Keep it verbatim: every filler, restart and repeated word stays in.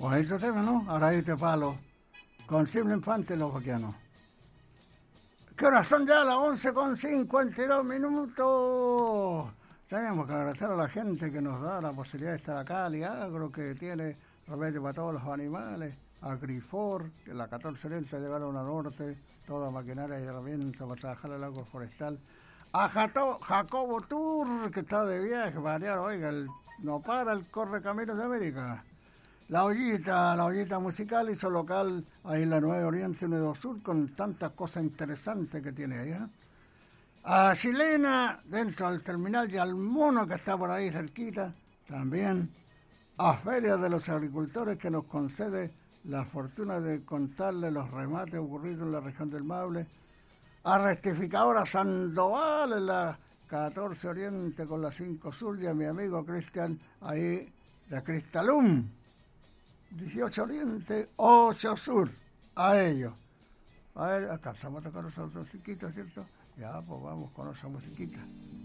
Bonito tema, ¿no? Aradito Palo, con Silvio Infante y los vaquianos. ¿Qué horas son ya? Las once con cincuenta y dos minutos. Tenemos que agradecer a la gente que nos da la posibilidad de estar acá, Aliagro, que tiene remedio para todos los animales, Agrifor, que la catorce Oriente llegaron al norte, toda maquinaria y herramientas para trabajar el agua forestal. A Jato, Jacobo Tour, que está de viaje, variar, oiga, el, no para el Corre Caminos de América. La Ollita, la Ollita Musical hizo local ahí en la Nueva Oriente Unido Sur con tantas cosas interesantes que tiene ahí. ¿eh? A Chilena, dentro del terminal, y al Mono que está por ahí cerquita, también. A Feria de los Agricultores que nos concede la fortuna de contarle los remates ocurridos en la región del Maule. A Rectificadora Sandoval en la catorce Oriente con la cinco Sur y a mi amigo Cristian ahí de Cristalum. dieciocho Oriente, ocho Sur, a ellos. A ver, acá estamos a tocar esa musiquita, ¿cierto? Ya, pues vamos con esa musiquita.